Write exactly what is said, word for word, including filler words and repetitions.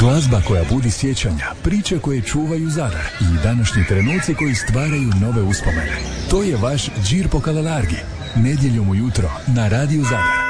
Glazba koja budi sjećanja, priče koje čuvaju Zadar i današnji trenuci koji stvaraju nove uspomene. To je vaš Džir po Kalelargi, nedjeljom ujutro na Radiju Zadar.